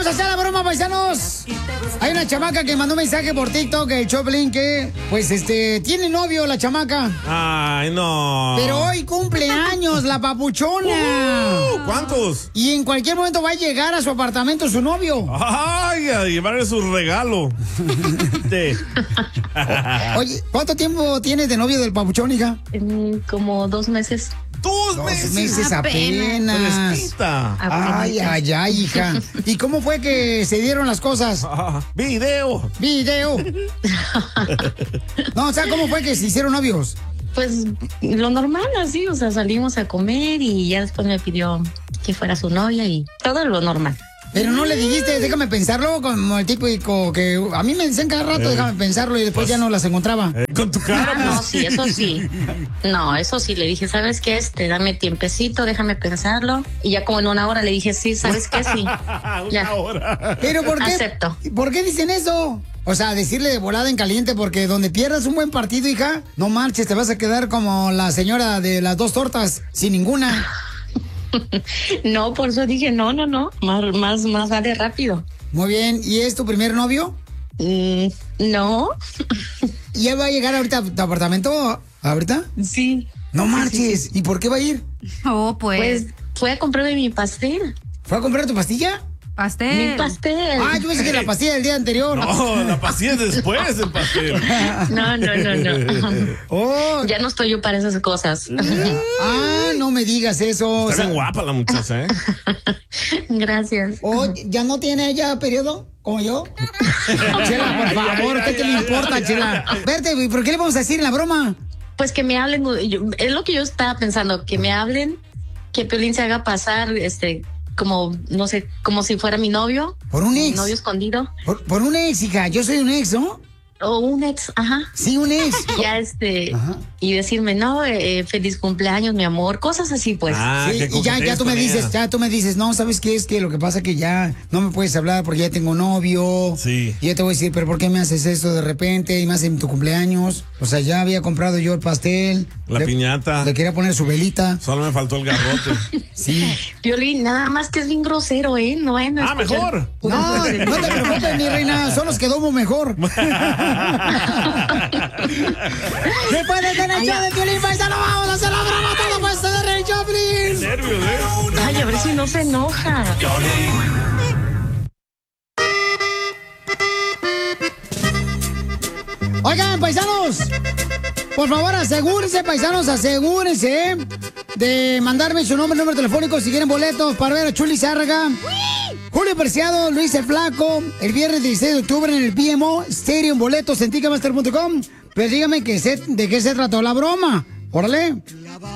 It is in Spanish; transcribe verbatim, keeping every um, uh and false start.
vamos a hacer la broma, paisanos. Hay una chamaca que mandó un mensaje por TikTok, el Choplin, que, pues, este, tiene novio la chamaca. Ay, no. Pero hoy cumple años la papuchona. Uh, ¿Cuántos? Y en cualquier momento va a llegar a su apartamento su novio. Ay, a llevarle su regalo. Sí. Oye, ¿cuánto tiempo tienes de novio del papuchón, hija? Mm, como dos meses. Dos, Dos meses. meses apenas. Fresquita. Ay, ay, ay, hija. ¿Y cómo fue que se dieron las cosas? Ah, video. Video. No, o sea, ¿cómo fue que se hicieron novios? Pues lo normal, así, o sea, salimos a comer y ya después me pidió que fuera su novia y todo lo normal. Pero no le dijiste, déjame pensarlo, como el típico que a mí me dicen cada rato, Eh, déjame pensarlo y después pues, ya no las encontraba. Eh, con tu cara, Ah, no, pues. sí, eso sí. No, eso sí, le dije, ¿sabes qué? Este, dame tiempecito, déjame pensarlo. Y ya como en una hora le dije, sí, ¿sabes qué? Sí. Ya. Una hora. Pero ¿por qué? Acepto. ¿Por qué dicen eso? O sea, decirle de volada en caliente, porque donde pierdas un buen partido, hija, no marches, te vas a quedar como la señora de las dos tortas, sin ninguna. No, por eso dije, no, no, no, más, más, más vale rápido. Muy bien, ¿y es tu primer novio? Mm, no, ¿Y él va a llegar ahorita a tu apartamento? ¿Ahorita? sí. No marches. ¿Y por qué va a ir? Oh, pues. Pues fue a comprarme mi pastel. ¿Fue a comprar tu pastilla? Pastel. Mi pastel. Ah, yo pensé que la pastilla del día anterior. No, la pastilla es después del pastel. No, no, no, no. Oh. Ya no estoy yo para esas cosas. Ah, no me digas eso. O Está sea, bien guapa la muchacha, ¿eh? Gracias. oh, ¿ya no tiene ella periodo? ¿Como yo? Chela, por favor, ¿usted qué le importa, Chela? Verte, ¿por qué le vamos a decir en la broma? Pues que me hablen, yo- es lo que yo estaba pensando, que me hablen, que Piolín se haga pasar, este, como, no sé, como si fuera mi novio. Por un Mi ex. novio escondido. Por, por un ex, hija. Yo soy un ex, ¿no? O un ex, ajá. Sí, un ex. Ya este, Ajá. y decirme, no, eh, feliz cumpleaños, mi amor, cosas así, pues. Ah, Sí, que y ya, ya coquetees tú me con dices, ella. ya tú me dices, no, ¿sabes qué? Es que lo que pasa es que ya no me puedes hablar porque ya tengo novio. Sí. Y yo te voy a decir, pero ¿por qué me haces esto de repente? Y más en tu cumpleaños. O sea, ya había comprado yo el pastel. La Le- piñata. Le quería poner su velita. Solo me faltó el garrote. Sí. Piolín, nada más que es bien grosero, ¿eh? No, eh, no Ah, escuchar mejor. puras No, no groserías. te preocupes, mi reina, solo nos quedó muy mejor. Después de tener el show de Piolín, paisano, vamos a hacer la broma, todo puede ser el Choplin. Nervios, ¿eh? Ay, a ver si no se enoja. Oigan, paisanos, por favor, asegúrense, paisanos, asegúrense de mandarme su nombre, número telefónico si quieren boletos para ver a Chuli Zárraga, Julio Preciado, Luis el Flaco, el viernes dieciséis de octubre en el P M O Stadium, boletos en ticketmaster punto com. Pero dígame que se, de qué se trató la broma. Órale.